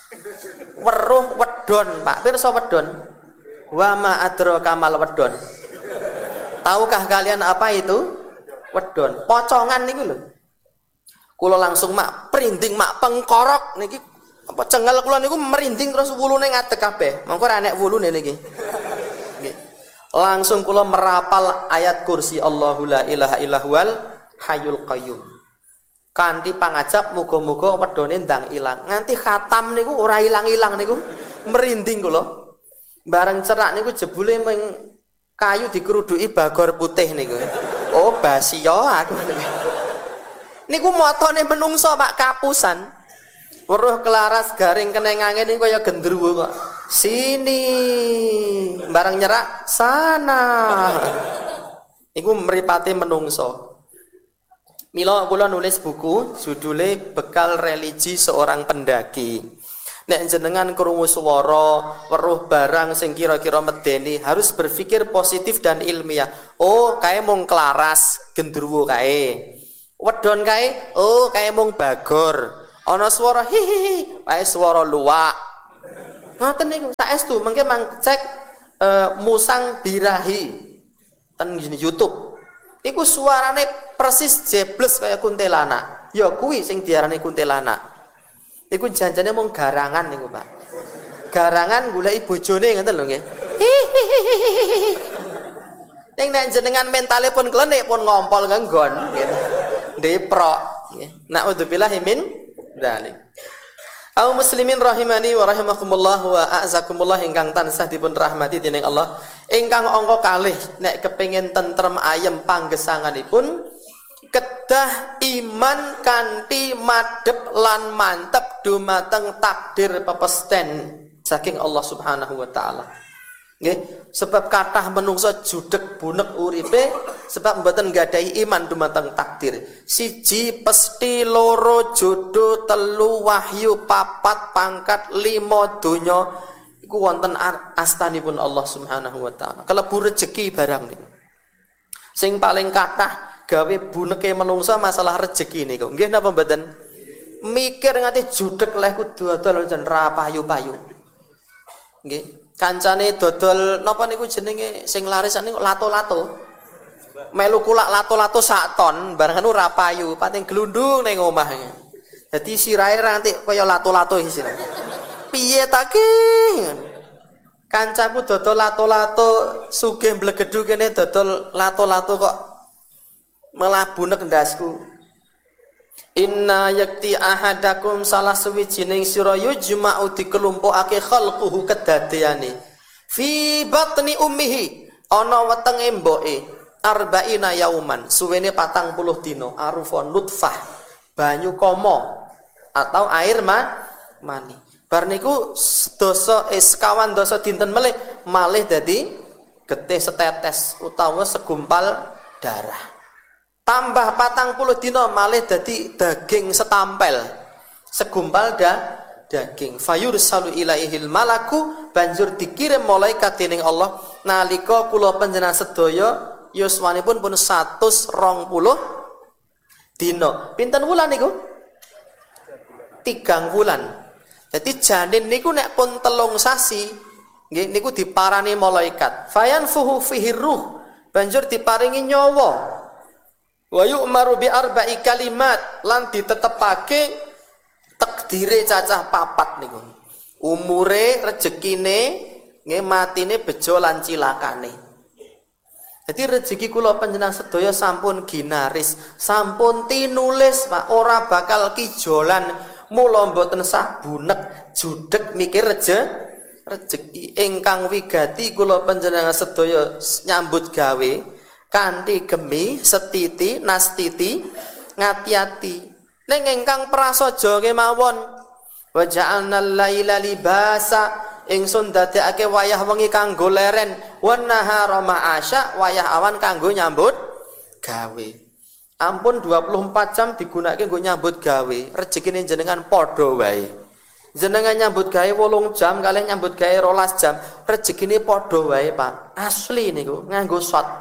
Weruh wedon, Pak. Pirsa wedon? Wa ma adraka mal wedon. Tahukah kalian apa itu? Wedon. Pocongan niku lho. Kula langsung mak prinding mak pengkorok niki apa cengel kula niku merinding terus wulune ngadeg kabeh. Mongko ra nek wulune niki. Nggih. Langsung kula merapal ayat kursi Allahu la ilaha illa huwal hayyul qayyum. Kanthi pangajab muga-muga wedone ndang ilang. Nganti khatam niku ora ilang-ilang niku merinding kula. Bareng cerak niku jebule ming kayu dikeruduki bagor putih niku. Oh, basio aku. Niku motone menungso Pak kapusan. Weruh kelaras garing keneng angin niku kaya gendruwo kok. Sini. Bareng nyerak sana. Niku mripate menungso. Mila kula nulis buku judule Bekal Religi Seorang Pendaki. Nek jenengan krungu swara, weruh barang sing kira-kira medeni, harus berpikir positif dan ilmiah. Oh, kae mung klaras, gendruwo kae. Wedon kae, oh kae mung bagor. Ana swara hihihi, kae swara luwak. Ngoten niku saestu mengke cek musang birahi ten YouTube. Iku suarane persis jebles kaya kuntilanak. Ya kuwi sing diarani kuntilanak. Iku janjane mung garangan niku, Pak. Garangan goleki bojone ngoten lho nggih. Ning nek jenengan mentale pun klenik pun ngompol nggon nggih. Deprok nggih. Naudzubillahi min dzalik. Au muslimin rahimani wa rahimakumullah wa a'zakumullah ingkang tansah dipun rahmati dening Allah. Ingkang angka kalih nek kepengin tentrem ayem panggesanganipun kedah iman kanthi madhep lan mantep dumateng takdir pepesten saking Allah Subhanahu wa taala. Nggih, sebab kathah menungso judeg bunek uripe sebab mboten nggadahi iman dumateng takdir. Siji pesti, loro jodoh, telu wahyu, papat pangkat, lima donya iku wonten astanipun Allah Subhanahu wa taala. Kelebu rejeki barang niku. Sing paling kathah gawe buneke menungso masalah rejeki niku. Nggih napa mboten? Mikir nganti judeg leh kudu dodol jan ra payu-payu. Nggih. Kancane dodol napa niku jenenge sing laris niku lato-lato. Melu kulak lato-lato sak ton bareng ora payu, pating glundung ning omah. Dadi sirahe nanti kaya lato-lato iki sira. Piye ta ki? Kancaku dodol lato-lato sugih mblegedhu kene dodol lato-lato kok malah bunek ndasku. Inna yakti ahadakum salah suwijining sira yujma'u dikelumpukake khalquhu kedadeane fi batni ummihi ana wetenge mboke arba'ina yauman suwene 40 dina arufa nutfah banyu koma atau air mani bar niku dosa sekawan dosa dinten malih dadi getih setetes utawa segumpal darah. Tambah 40 dina malih dadi daging setampel. Segumpal daging. Fayursalu ilaihil malaku banjur dikirim malaikat dening Allah nalika kula panjenengan sedaya yuswanipun pun 120 dina. Pinten wulan niku? 3 wulan. Jadi janin niku nek pun 3 sasi nggih niku diparani malaikat. Fayanfuhu fihi ruh. Banjur diparingi nyawa. Wa yu'maru bi arba'i kalimat lan ditetepake takdire cacah 4 niku. Umure, rejekine, nggih matine bejo lan cilakane. Jadi rezeki kula panjenengan sedaya sampun ginaris, sampun tinulis Pak, ora bakal kijolan, mula mboten sah bunek judeg mikir rejeki ingkang wigati kula panjenengan sedaya nyambut gawe kanthi gemi setiti nastiti ngati-ati ning ingkang prasaja kemawon wa ja'alnal laila libasa ingsun dadekake wayah wengi kanggo leren wan nahara ma'asya wayah awan kanggo nyambut gawe. Ampun 24 jam digunakake nggo nyambut gawe, rezekine jenengan padha wae. Jenengan nyambut gawe 8 jam kalih nyambut gawe 12 jam, rezekine padha wae, Pak. Asli niku nganggo shot.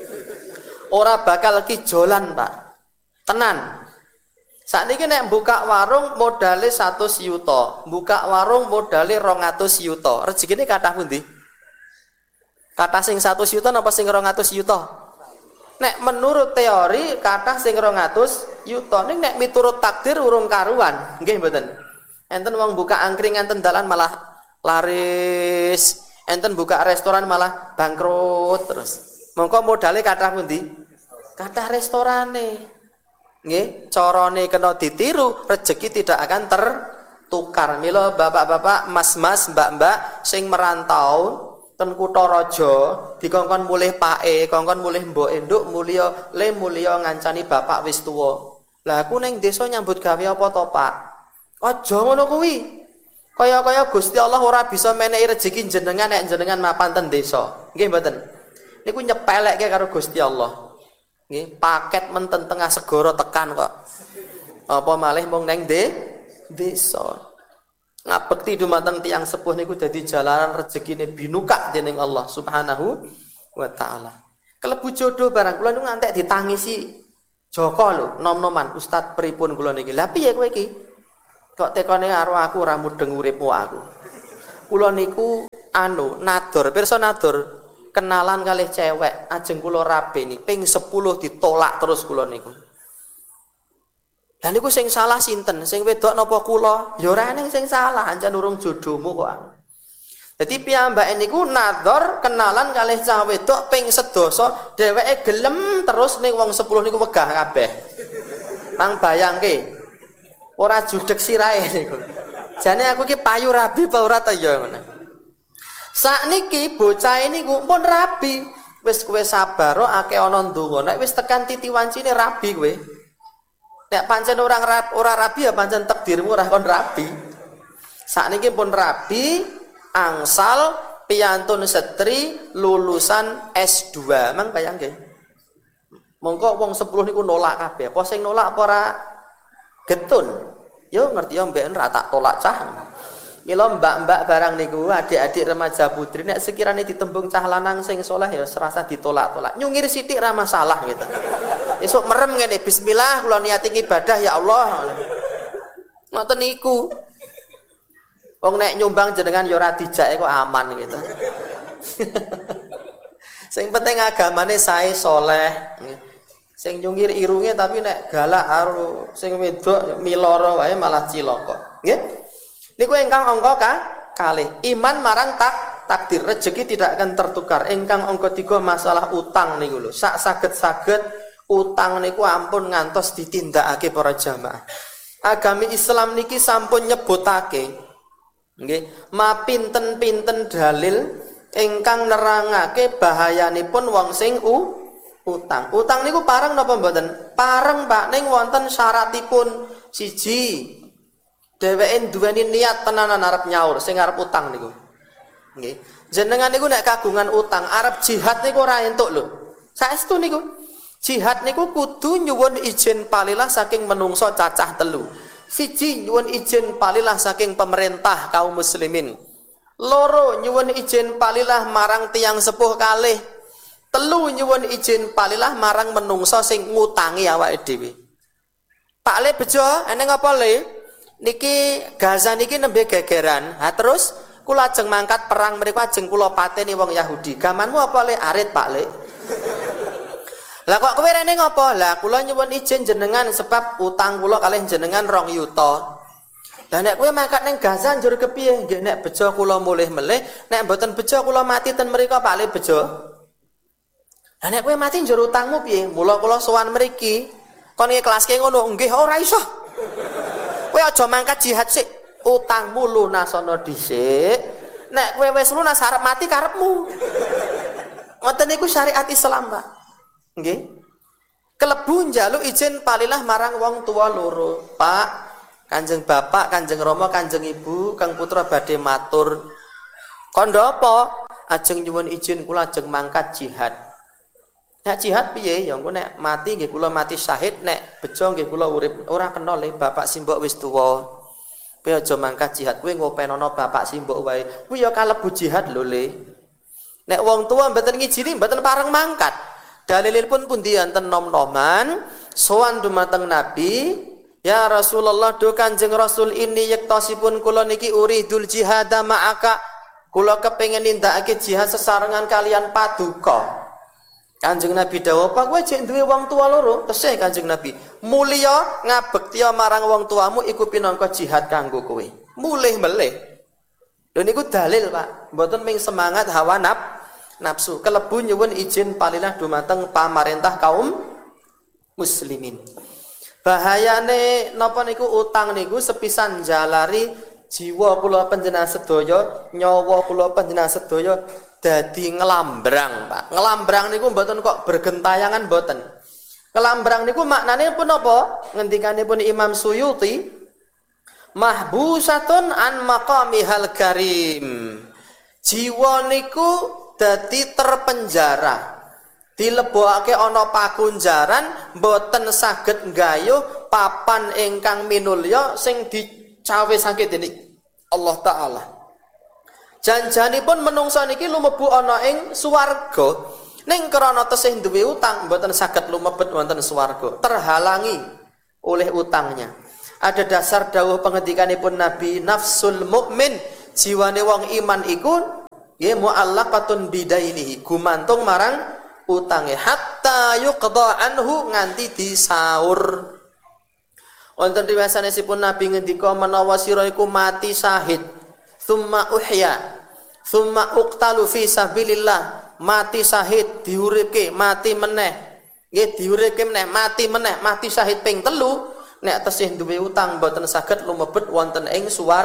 Ora bakal kijolan, Pak. Tenan. Sakniki nek buka warung modale 100 yuta, buka warung modale 200 yuta. Rezekine kathah pundi? Kathah sing 100 yuta napa sing 200 yuta? Nek menurut teori kathah sing 200 yuta. Ning nek miturut takdir urung karuan. Nggih mboten? Enten wong buka angkring enten dalan malah laris, enten buka restoran malah bangkrut terus. Mongko modale kathah pundi? Kathah restorane. Nggih, carane kena ditiru, rezeki tidak akan tertukar. Mila bapak-bapak, mas-mas, mbak-mbak sing merantau ten kutha raja, dikongkon mulih pake, kongkon mulih mboke nduk mulya le mulya ngancani bapak wis tuwa. Lah aku ning desa nyambut gawe apa to, Pak? Aja ngono kuwi. Kaya-kaya Gusti Allah ora bisa menehi rezeki jenengan nek jenengan mapan ten desa. Nggih mboten? Niku nyepelekke karo Gusti Allah. Nggih, paket menten tengah segara tekan kok. Apa malih mung neng desa. Ngabekti dumateng tiyang sepuh niku dadi jalaran rezekine binukak dening Allah Subhanahu wa taala. Kelebu jodoh barang kula niku ngantek ditangisi Joko lho, nom-noman Ustaz pripun kula niki. Lah piye kowe iki? Kok tekone karo aku ora mudeng uripmu aku. Kula niku nador, pirsa nador. Kenalan kalih cewek, ajeng kula rabi nih, ping 10 ditolak terus kula niku. Lah niku sing salah sinten? Sing wedok napa kula? Ya ora ning sing salah, ancen urung jodohmu kok. Dadi piyambake niku nador kenalan kalih cah wedok ping 11, dheweke gelem terus ning wong 10 niku wegah kabeh. Nang bayangke. Ora judeg sirahe niku. Jane aku iki payu rabi apa ora ta ya ngono. Sakniki bocah niku pun rabi. Wis kowe sabar akeh ana ndonga. Nek wis tekan titi wancine rabi kowe. Nek pancen ora rabi ya pancen takdirmu ora kon rabi. Sakniki pun rabi, angsal piyantun setri lulusan S2. Mang bayang nggih. Mongko wong 10 niku nolak kabeh. Apa sing nolak apa ora getun? Yo ngerti yo mbeken ra tak tolak cah. Mila mbak-mbak barang niku, adik-adik remaja putri nek sekirane ditembung cah lanang sing saleh ya serasa ditolak-tolak. Nyungir sithik ra masalah gitu. Esuk merem ngene bismillah kula niati ibadah ya Allah. Ngoten niku. Wong nek nyumbang jenengan ya ora dijake kok aman gitu. Sing penting agamane sae saleh. Sing nyungir irunge tapi nek galak karo sing wedok miloro wae malah cilaka. Nggih. Niku ingkang angka kalih. Iman marang takdir, rezeki tidak akan tertukar. Ingkang angka 3 masalah utang niku lho. Sak saged-saged utang niku ampun ngantos ditindakake para jamaah. Agami Islam niki sampun nyebutake nggih, mapinten-pinten dalil ingkang nerangake bahayanipun wong sing utang. Utang niku pareng napa mboten? Pareng, Pak, ning wonten syaratipun. Siji, dheweke duweni niat tenanan arep nyaur sing arep utang niku. Nggih. Jenengan niku nek kagungan utang arep jihad niku ora entuk lho. Saestu niku. Jihad niku kudu nyuwun izin palilah saking menungso cacah telu. Siji nyuwun izin palilah saking pemerintah kaum muslimin. Loro nyuwun izin palilah marang tiyang sepuh kalih. Telu nyuwun izin palilah marang menungso sing ngutangi awake dhewe. Pak Le bejo eneng apa Le? Niki Gaza niki nembe gegeran. Ha terus kula ajeng mangkat perang mriku ajeng kula pateni wong Yahudi. Gamanmu apa Le? Arit Pak Le. Lah kok kowe rene ngopo? Lah kula nyuwun izin jenengan sebab utang kula kalih jenengan 2 yuta. Lah nek kowe mangkat ning Gaza njur kepiye? Nggih nek bejo kula mulih melih, nek mboten bejo kula mati ten mriku Pak Le bejo. Lah nek kowe mati njur utangmu piye? Mula kula sowan mriki. Kon ikhlaske ngono, nggih ora iso. Kowe aja mangkat jihad sik, utangmu lunasana dhisik. Nek kowe wis lunas arep mati karepmu. Ngoten niku syariat Islam, Pak. Nggih. Kelebu njaluk izin palilah marang wong tua loro. Pak, Kanjeng Bapak, Kanjeng Rama, Kanjeng Ibu, Kang Putra badhe matur. Kandha apa? Ajeng nyuwun izin kula ajeng mangkat jihad. Nek jihad piye? Ya engko nek mati nggih kula mati syahid, nek bejo nggih kula urip. Ora kena le bapak simbok wis tuwa. Kowe aja mangkat jihad, kowe ngopenono bapak simbok wae. Kuwi ya kalebu jihad lho le. Nek wong tuwa mboten ngijini mboten pareng mangkat. Dalilipun pundi enten nom-noman sowan dumateng Nabi, ya Rasulullah do Kanjeng Rasul ini yektosipun kula niki uridul jihad ma'aka. Kula kepengin nindakake jihad sesarengan kalian paduka. Kanjeng Nabi dawuh, "Apa kowe jek duwe wong tua loro?" Tesih Kanjeng Nabi, "Mulya ngabekti marang wong tuamu iku pinangka jihad kanggo kowe." Mulih melih. Lho niku dalil, Pak. Mboten ming semangat hawa nafsu. Kelebu nyuwun izin palilah dumateng pamarentah kaum muslimin. Bahayane napa niku utang niku sepisan jalari jiwa kula panjenengan sedaya, nyawa kula panjenengan sedaya dadi ngelambrang, Pak. Ngelambrang niku mboten kok bergentayangan mboten. Ngelambrang niku maknane pun apa? Ngendikanipun Imam Suyuti, mahbusatun an maqamihal karim. Jiwa niku dadi terpenjara. Dilebokake ana pakunjaran mboten saged nggayuh papan ingkang minulya sing dicawisake dening Allah taala. Janjanipun menungsa niki lumebu ana ing swarga. Ning krana tesih duwe utang mboten saged lumebet wonten swarga, terhalangi oleh utangnya. Ada dasar dawuh pengendikanipun Nabi, nafsul mukmin, jiwane wong iman iku nggih muallaqatun bidainihi, gumantung marang utange hatta yuqda anhu nganti disaur. Wonten riwayat sanesipun Nabi ngendika menawa sira iku mati syahid, tsumma uhya, tsumma uqtalu fi sabilillah, mati syahid diuripke, mati meneh. Nggih diuripke meneh, mati syahid ping 3, nek tesih duwe utang mboten saged lumebet wonten ing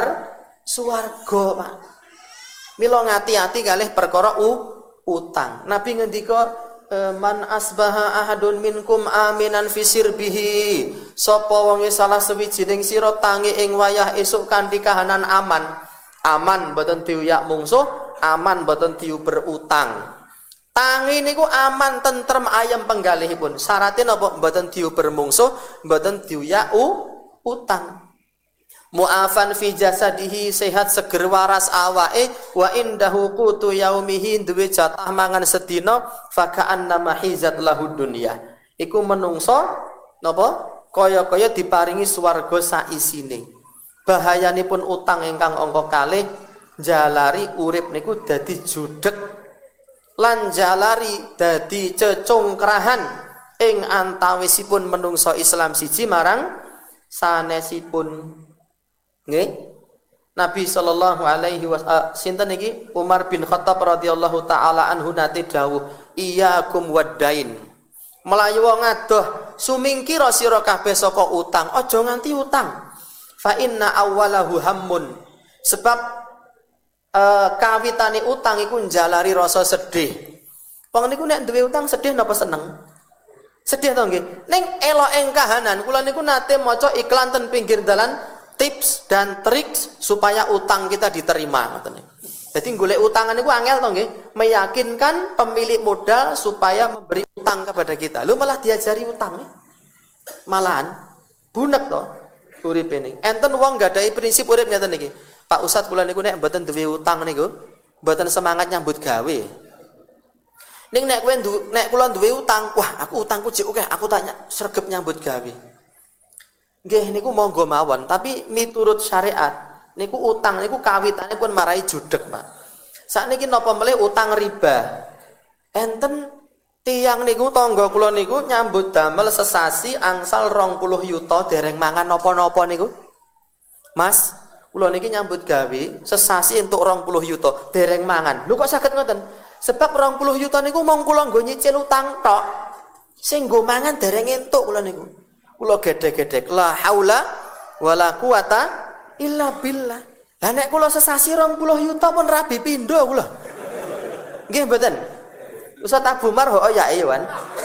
swarga, Pak. Mila ngati-ati kalih perkara utang. Nabi ngendika man asbaha ahadun minkum aminan fi sirbihi, sapa wong salah sewijining sira tangi ing wayah esuk kanthi kahanan aman mboten diuyak mungsuh, aman mboten diuber utang. Tangi niku aman tentrem ayem penggalihipun. Syaratnya napa? Mboten diuber mungsuh, mboten diuyak utang. Mu'afan fi jasadihi, sehat seger waras awake, wa indahu qutu yaumihi, duwe jatah mangan sedina, fa ka'annama hizat lahu dunya. Iku menungso napa? Kaya-kaya diparingi swarga saisine. Bahayanipun utang ingkang angka kalih, jalari urip niku dadi judheg lan jalari dadi cecungkrahan ing antawisipun menungso Islam siji marang sanesipun. Nggih. Nabi sallallahu alaihi wasallam sinten iki Umar bin Khattab radhiyallahu taala anhu nate dawuh, iyyakum waddain. Melayu wong adoh sumingkira sira kabeh saka utang, aja nganti utang. Fa inna awwalahu hammun. Sebab kawitane utang iku njalari rasa sedih. Wong niku nek duwe utang sedih napa seneng? Sedih to nggih. Ning elok kahanan kula niku nate maca iklan ten pinggir dalan, tips dan trik supaya utang kita diterima. Jadi golek utangan itu angel toh nggih, meyakinkan pemilik modal supaya memberi utang kepada kita. Lu malah diajari utang nih. Malahan bunek toh urip ini. Enten wong gadai prinsip urip ngeten niki. Pak Ustadz kula niku nek mboten duwe utang niku, mboten semangat nyambut gawe. Ning nek kula duwe utang, wah aku utangku jek akeh, aku tanya sregep nyambut gawe. Nggih niku monggo mawon, tapi miturut syariat niku utang niku kawitane pun marai judeg, Pak. Sakniki napa melih utang riba. Enten tiyang niku tangga kula niku nyambut damel sesasi angsal 20 yuta dereng mangan napa-napa niku. Mas, kula niki nyambut gawe sesasi entuk 20 yuta dereng mangan. Lho kok saged ngoten? Sebab 20 yuta niku mong kula nggo nyicil utang tok. Sing nggo mangan dereng entuk kula niku. Kula gedhe-gedhe la haula wala quwata illa billah. Lah nek kula sesasi 20 yuta pun rabi pindho kula. Nggih mboten? Ustaz Abu Mar ho ya wan.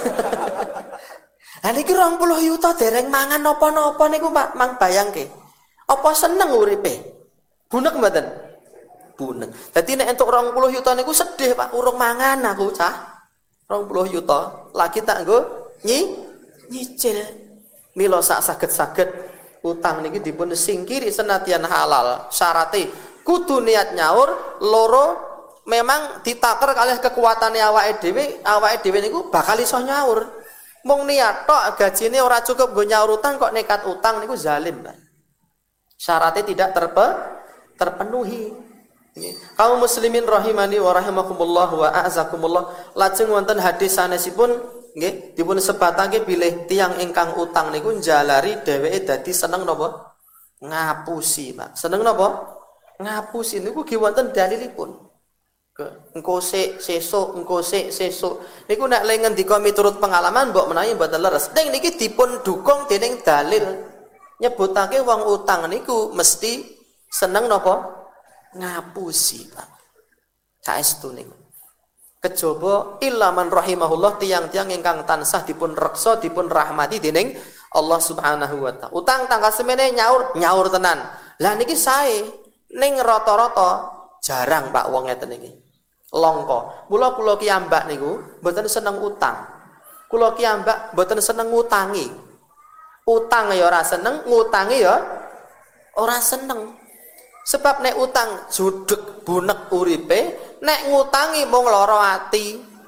Lah niki 20 yuta dereng mangan napa-napa niku Pak, mang bayangke. Apa seneng uripe? Bunek mboten? Bunek. Dadi nek entuk 20 yuta niku sedih Pak, urung mangan aku cah. 20 yuta lagi tak nggo nyicil. Mila sak saged-saged utang niki dipun singkiri senadyan halal. Syarate kudu niat nyaur, loro memang ditaker kalih kekuatane awake dhewe niku bakal iso nyaur. Mung niat tok gajine ora cukup nggo nyaur utang kok nekat utang niku zalim, Pak. Syaratnya tidak terpenuhi. Kaum muslimin rahimani wa rahimakumullah wa a'azakumullah, lajeng wonten hadis sanesipun nggih dipun sebatake bilih tiyang ingkang utang niku njalari dheweke dadi seneng napa? Ngapusi, Pak. Seneng napa? Ngapusi niku nggih wonten dalilipun. Engko sesuk niku nek le ngendika miturut pengalaman mbok menawi mboten leres. Ning niki dipun dukung dening dalil nyebutake wong utang niku mesti seneng napa? Ngapusi, Pak. Saestu niku. Kejaba illa man rahimahullah, tiang-tiang ingkang tansah dipun reksa dipun rahmati dening Allah Subhanahu wa taala. Utang tanggal semene nyaur tenan. Lah niki sae ning rata-rata jarang Pak wong ngeten iki. Langka. Mula kula kiambak niku mboten seneng utang. Kula kiambak mboten seneng ngutangi. Utang ya ora seneng, ngutangi ya ora seneng. Sebab nek utang judeg bunek uripe, nek ngutangi mung lara ati.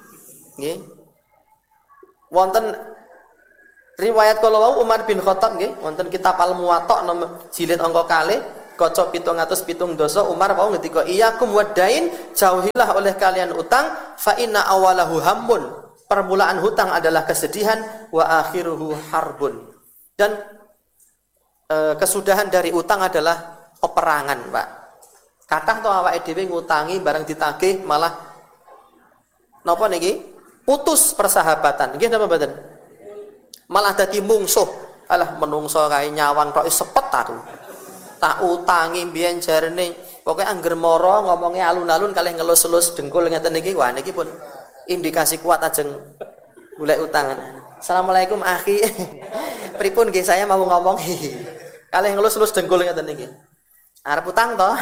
Nggih. Wonten riwayat kala wau Umar bin Khattab nggih, wonten kitab Al-Muwatta nomor jilid angka kalih kaca 707 Umar wau ngendika iyakum wadain, jauhilah oleh kalian utang, fa inna awalahu hammun, permulaan hutang adalah kesedihan, wa akhiruhu harbun, dan kesudahan dari utang adalah peperangan, Pak. Kathah to awake dhewe ngutangi barang ditagih malah napa niki? Putus persahabatan. Nggih napa mboten? Malah dadi mungsuh. Alah menungso kae nyawang tok sepet aku. Tak utangi mbiyen jarene pokoke angger mara ngomongnya alun-alun kalih ngelus-elus dengkul ngeten niki. Wah niki pun indikasi kuat ajeng golek utangan. Assalamualaikum akhi. Pripun nggih saya mau ngomong. Kalih ngelus-elus dengkul ngeten niki. Arep utang to?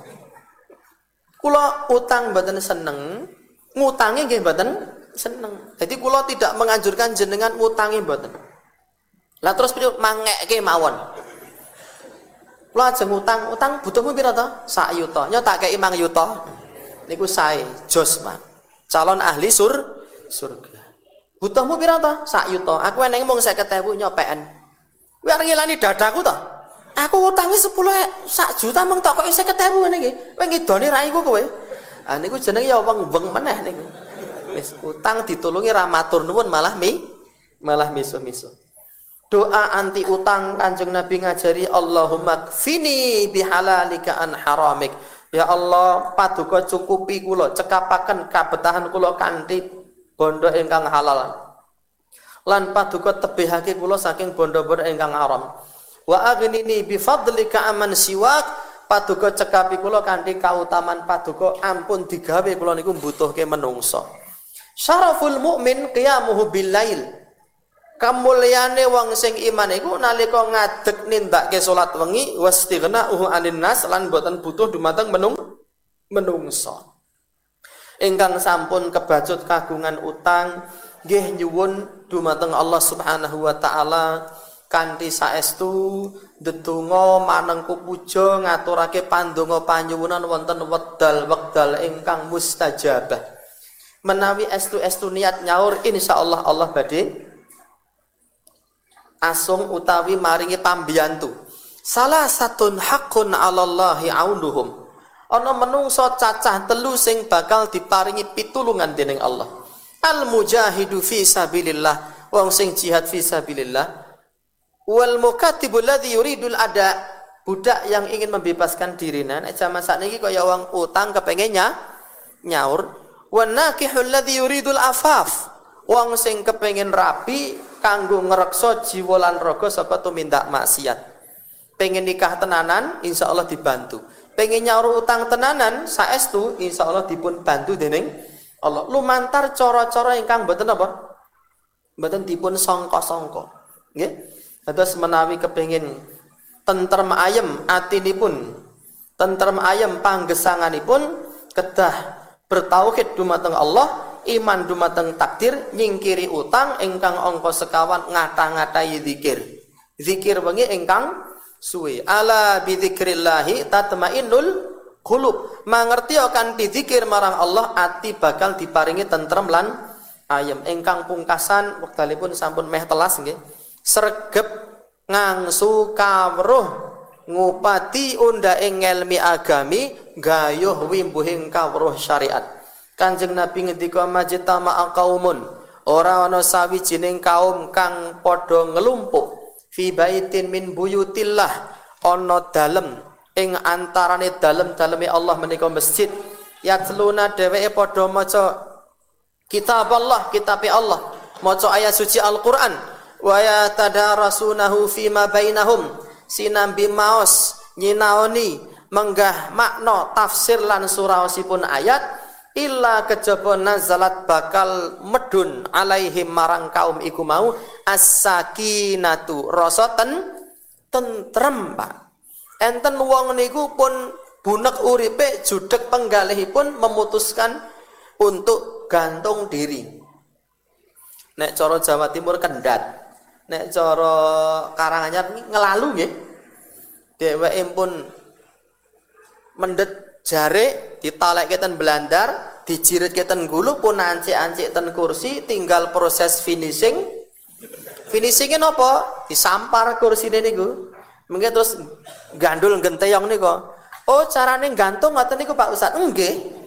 Kula utang mboten seneng, ngutangi nggih mboten seneng. Jadi kula tidak menganjurkan jenengan ngutangi mboten. Lah terus piye mangekke mawon. Kula ajeng utang butuhmu pira to? 1 yuta. Nya tak kei 5 yuta. Niku sae, jos, Mas. Calon ahli surga. Butuhmu pira to? 1 yuta. Aku eneng mung 50.000 nyopekan. Kuwi arep ngilani dadaku to. Aku utangi 1 juta mung tak kok 50.000 ngene iki. Kowe ngidoni ra iku kowe. Ah niku jenenge ya weng-weng meneh niku. Wis utang ditulungi ra matur nuwun malah miso-miso. Doa anti utang Kanjeng Nabi ngajari Allahumma kfini bihalalika an haramik. Ya Allah, paduka cukupi kula, cekapaken kabetahan kula kanthi bondo ingkang halal. Lan paduka tebihake kula saking bondo-bondo ingkang haram. Wa aghnini bi fadlika aman siwak, paduka cekapi kula kanthi kautaman paduka ampun digawe kula niku mbutuhke menungso. Syaraful mukmin qiyamuhu bil lail. Kamulyane wong sing iman iku nalika ngadeg nindakake salat wengi wastighna'uhu 'anil nas lan boten butuh dumateng menungso. Ingkang sampun kebacut kagungan utang nggih nyuwun dumateng Allah Subhanahu wa taala kanthi saestu ndedonga manengku puja ngaturake pandonga panyuwunan wonten wekdal ingkang mustajabah. Menawi estu niat nyaur insyaallah Allah badhe asung utawi maringi pambiyantu. Salah satun haqqun 'alallahi aunuhum. Ana menungso cacah 3 sing bakal diparingi pitulungan dening Allah. Al mujahidu fi sabilillah, wong sing jihad fi sabilillah. Wal mukatibul ladzi yuridul ada, budak yang ingin membebaskan dirina. Nek jaman sakniki kaya wong utang kepengin nyaur. Wan nakihul ladzi yuridul afaf, wong sing kepengin rapi kanggo ngreksa jiwa lan raga saka tumindak maksiat. Pengen nikah tenanan insyaallah dibantu. Pengen nyaur utang tenanan saestu insyaallah dipun bantu dening Allah. Lumantar cara-cara ingkang mboten apa? Mboten dipun sangka-sangka. Nggih. Dados menawi kepengin tentrem ayem atinipun, tentrem ayem panggesanganipun kedah bertauhid dumateng Allah, iman dumateng takdir, nyingkiri utang ingkang angka sekawan ngata-ngatai zikir. Zikir wengi ingkang suwe. Ala bidzikrillahi tatmainnul qulub. Mangerti akan dizikir marang Allah ati bakal diparingi tentrem lan ayem. Ingkang pungkasan wektalipun sampun meh telas nggih. Sregep ngangsu kawruh ngupati undhaing ngelmi agami gayuh wimbuhing kawruh syariat. Kanjeng Nabi ngendika majtama'a qaumun, ora ana sawijining kaum kang padha ngelumpuk fi baitin min buyutillah, ana dalem ing antarane dalem-daleme Allah menika masjid, yatluna dheweke padha maca kitab Allah, kitabe Allah, maca ayat suci Al-Qur'an, wa yatadarasunahu fima bainahum, sinambi maos nyinaoni menggah makna tafsir lan suraosipun ayat, illa kejaba nazalat bakal medun alaihim marang kaum iku mau as-sakinatu, rasa tentrem, Pak. Enten wong niku pun bunek uripe judeg penggalihipun memutuskan untuk gantung diri. Nek cara Jawa Timur kendat, nek cara Karanganyar ngelalu nggih. Dheweke pun mendet jare ditalekke ten Belandar, dijiritke ten gulu pun ancik-ancik ten kursi, tinggal proses finishing. Finishingnya napa? Disampar kursine niku. Mengke terus gandul genteyong niku. Oh, carane gantung ngoten niku Pak Ustaz. Nggih.